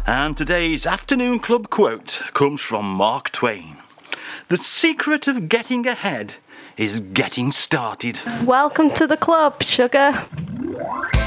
And today's afternoon club quote comes from Mark Twain. The secret of getting ahead is getting started. Welcome to the club, sugar.